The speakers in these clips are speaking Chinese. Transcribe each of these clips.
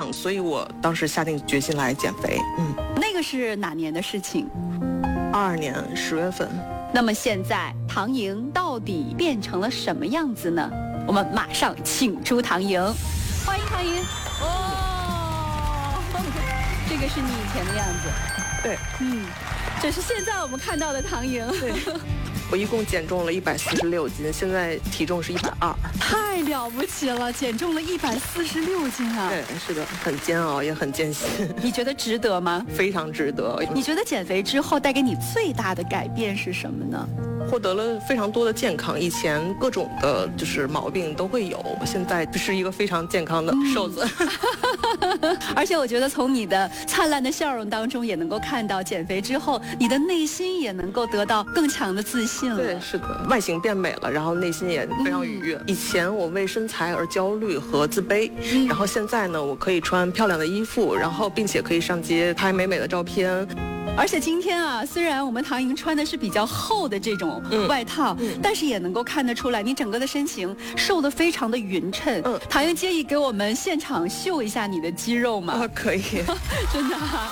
胖，所以我当时下定决心来减肥。 那个是哪年的事情 22年10月份。 那么现在唐莹到底变成了什么样子呢？我们马上请出唐莹，欢迎唐莹。这个是你以前的样子。 对， 这是现在我们看到的唐莹。 对，我一共减重了146斤，现在体重是120。 太了不起了，减重了146斤啊！ 对，是的，很煎熬，也很艰辛。 你觉得值得吗？ 非常值得。 你觉得减肥之后带给你最大的改变是什么呢？ 获得了非常多的健康，以前各种的就是毛病都会有，现在是一个非常健康的瘦子。 而且我觉得从你的灿烂的笑容当中也能够看到，减肥之后你的内心也能够得到更强的自信了。 对，是的，外形变美了，然后内心也非常愉悦。以前我为身材而焦虑和自卑，然后现在呢，我可以穿漂亮的衣服，然后并且可以上街拍美美的照片。 而且今天啊，虽然我们唐莹穿的是比较厚的这种外套，但是也能够看得出来，你整个的身形瘦得非常的匀称。唐莹介意给我们现场秀一下你的肌肉吗？ 可以。 真的啊。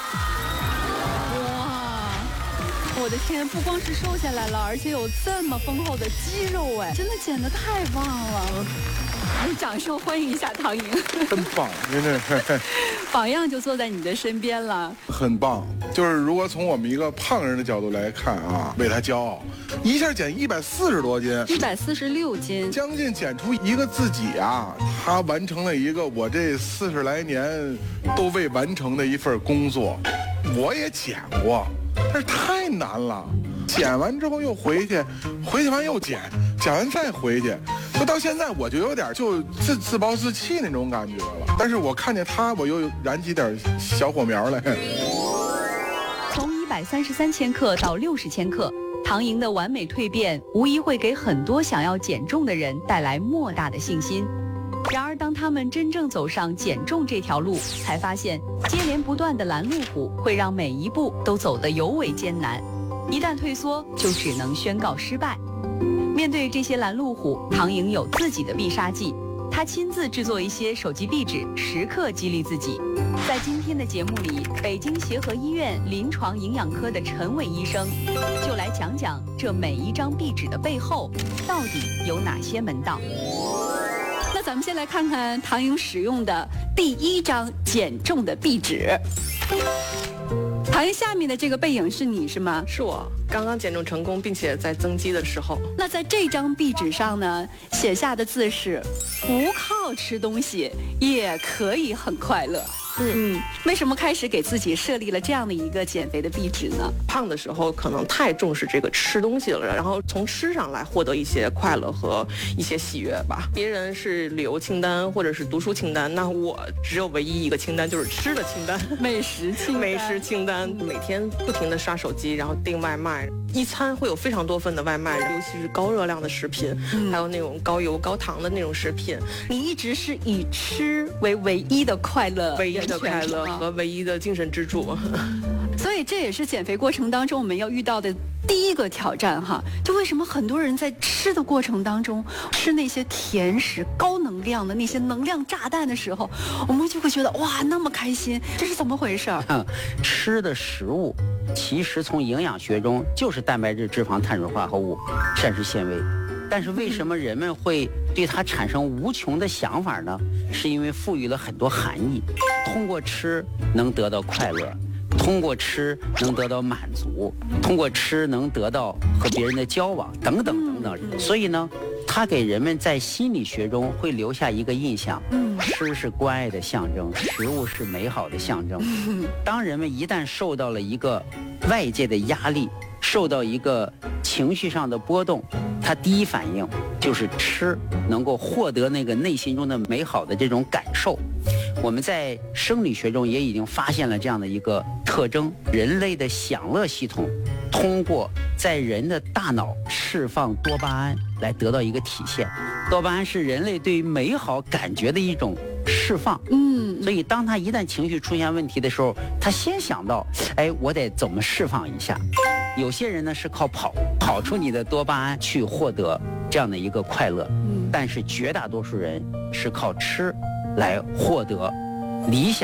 我的天，不光是瘦下来了，而且有这么丰厚的肌肉，哎，真的减得太棒了！掌声欢迎一下唐莹， 真棒，真的是榜样就坐在你的身边了， 很棒。就是如果从我们一个胖人的角度来看啊，为他骄傲，一下减140多斤 ，146斤， 将近减出一个自己啊，他完成了一个我这40来年都未完成的一份工作。我也减过，但是太难了，减完之后又回去完又减完再回去，就到现在我就有点就自暴自弃那种感觉了。但是我看见他，我又燃起点小火苗来。 从133千克到60千克，唐莹的完美蜕变无疑会给很多想要减重的人带来莫大的信心。然而当他们真正走上减重这条路，才发现接连不断的拦路虎会让每一步都走得尤为艰难，一旦退缩就只能宣告失败。面对这些拦路虎，唐莹有自己的必杀技，她亲自制作一些手机壁纸，时刻激励自己。在今天的节目里，北京协和医院临床营养科的陈伟医生就来讲讲这每一张壁纸的背后到底有哪些门道。那咱们先来看看唐莹使用的第一张减重的壁纸。唐莹下面的这个背影是你是吗？ 是我，刚刚减重成功，并且在增肌的时候。 那在这张壁纸上呢，写下的字是不靠吃东西也可以很快乐。为什么开始给自己设立了这样的一个减肥的壁纸呢？ 胖的时候可能太重视这个吃东西了，然后从吃上来获得一些快乐和一些喜悦吧。别人是旅游清单或者是读书清单，那我只有唯一一个清单，就是吃的清单， 美食清单。 每天不停地刷手机，然后订外卖，一餐会有非常多份的外卖，尤其是高热量的食品，还有那种高油高糖的那种食品。 你一直是以吃为唯一的快乐， 唯一的快乐和唯一的精神支柱。 所以这也是减肥过程当中我们要遇到的第一个挑战哈。就为什么很多人在吃的过程当中吃那些甜食高能量的那些能量炸弹的时候，我们就会觉得哇那么开心，这是怎么回事？ 吃的食物其实从营养学中就是蛋白质、脂肪、碳水化合物、膳食纤维，但是为什么人们会对它产生无穷的想法呢？是因为赋予了很多含义，通过吃能得到快乐，通过吃能得到满足，通过吃能得到和别人的交往等等等等。所以呢，它给人们在心理学中会留下一个印象，吃是关爱的象征，食物是美好的象征。当人们一旦受到了一个外界的压力，受到一个情绪上的波动，他第一反应就是吃，能够获得那个内心中的美好的这种感受。我们在生理学中也已经发现了这样的一个特征，人类的享乐系统通过在人的大脑释放多巴胺来得到一个体现。多巴胺是人类对于美好感觉的一种释放。所以当他一旦情绪出现问题的时候，他先想到，我得怎么释放一下。有些人呢是靠跑出你的多巴胺去获得这样的一个快乐，但是绝大多数人是靠吃来获得理想